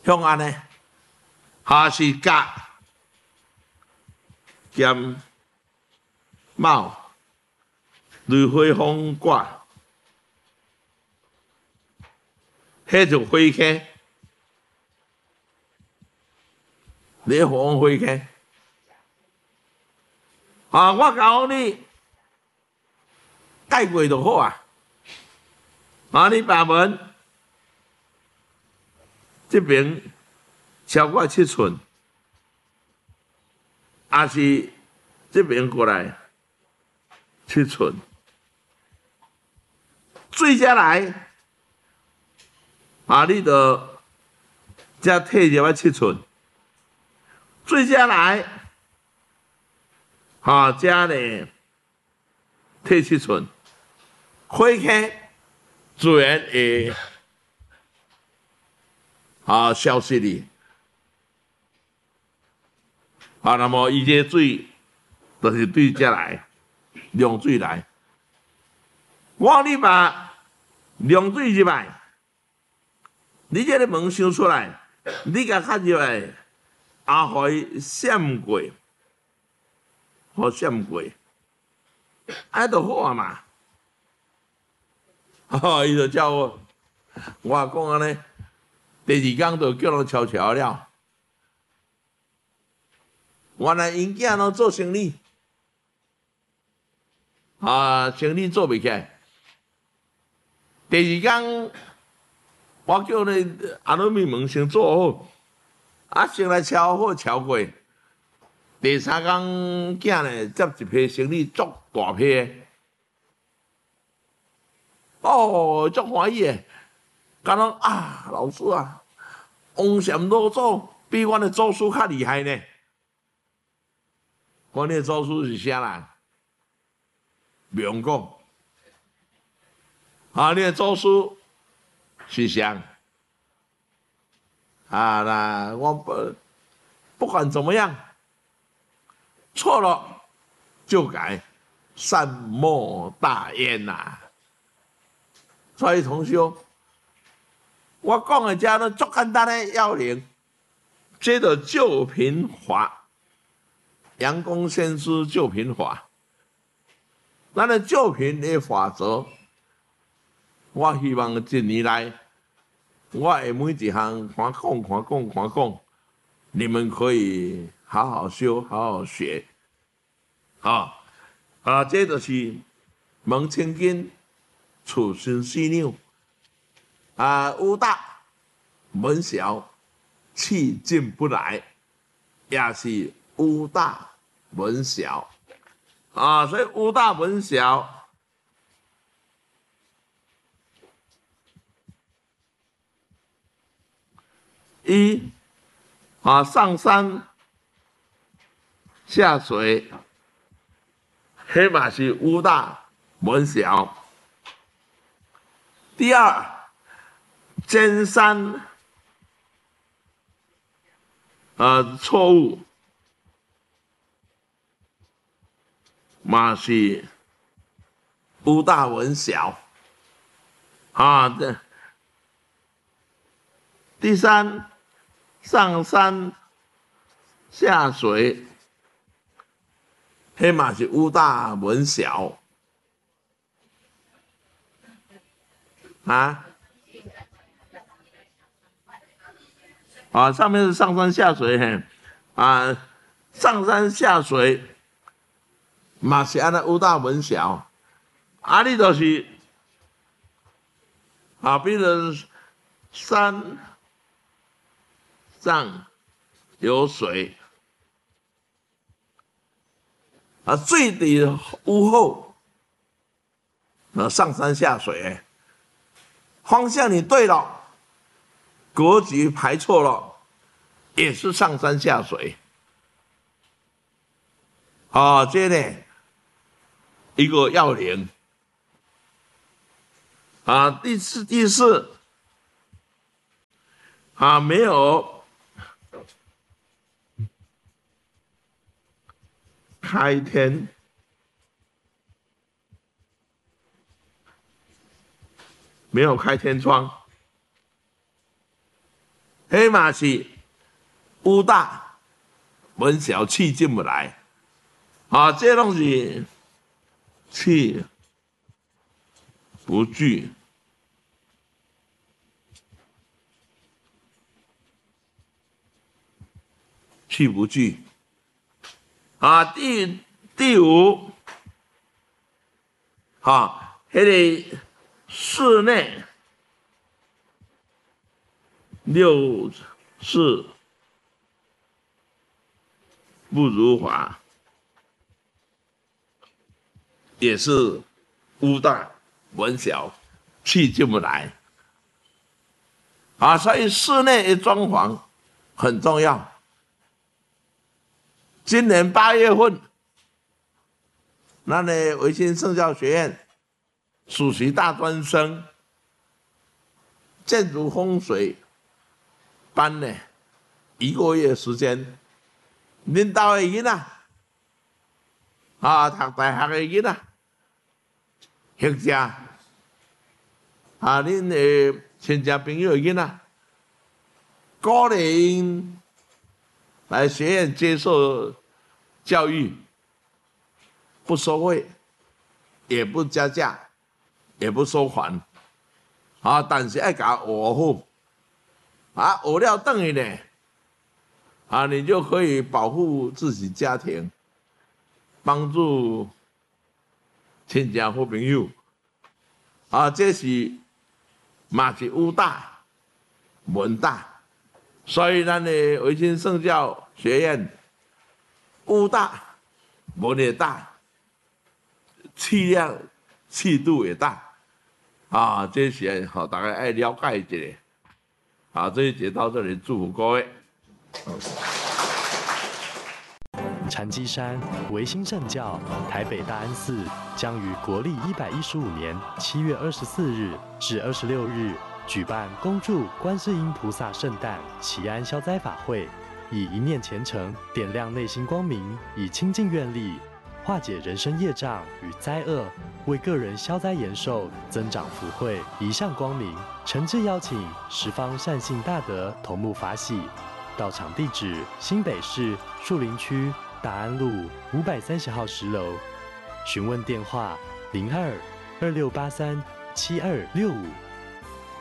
向安呢，是甲兼卯，雷火风卦，迄就火坑，雷火风火坑。我教你解过就好啊。你把门这边超过7寸，还是这边过来7寸，水才来，你就才退入7寸，水才来，才呢退7寸，火坑自然会消失哩。那么伊这水就是对这来，凉水来。我你把凉水入来，你这个门想出来，你甲较入来，互伊闪过，闪过，就好啊嘛。伊就叫我讲安尼，第2天就叫人悄悄了。原来因囝拢做生意，生意做袂起来。第2天，我叫你阿鲁米门先做好，先来敲好敲过。第3天，囝呢接一批生意足大批的，足欢喜的，讲讲老师啊，王禅老祖比阮的祖师较厉害呢。阮的祖师是啥人？不用讲。你的祖师是谁？那我不管怎么样，错了就改，善莫大焉呐。所以同学，我讲的这呢足简单的要领，这个救贫法，杨公先师救贫法，咱的救贫的法则。我希望1年来，我会每一项看讲，你们可以好好修，好好学。这就是门清经，处心细拗。屋大门小，气进不来，也是屋大门小。所以屋大门小。上山下水，迄嘛是屋大门小。第2，尖山错误嘛是屋大门小。第3，上山下水，迄嘛是屋大门小。上面是上山下水上山下水嘛是安尼屋大门小。你就是比如山上有水，水伫屋后，上山下水，方向你对了，格局排错了，也是上山下水。这呢一个要领。第四，没有开天，没有开天窗， 迄嘛是武大文小气进不来，啊，这拢是气不聚。气不聚，啊，第五，啊，迄个室内六事不如法，也是武大文小，气进不来，啊，所以室内的装潢很重要。今年8月份，咱的维新圣教学院暑期大专生建筑风水班呢，1个月时间，恁兜的囡仔，啊，读大学的囡仔，或者啊，恁的亲戚朋友的囡仔，鼓励因来学院接受教育，不收费，也不加价，也不收款，啊，但是要给他学好，啊，学了等于呢，啊，你就可以保护自己家庭，帮助亲戚好朋友，啊，这是嘛是武大文大。所以，咱的维新圣教学院武大、文也大，气量、气度也大，啊，这些好大家爱了解一下。好，这一节到这里，祝福各位。 禅机山维新圣教台北大安寺将于国历115年7月24日至26日。举办恭祝观世音菩萨圣诞祈安消灾法会，以一念虔诚点亮内心光明，以清净愿力化解人生业障与灾厄，为个人消灾延寿、增长福慧，一向光明。诚挚邀请十方善信大德同沐法喜。到场地址：新北市树林区大安路530号10楼。询问电话：02-2683-7265。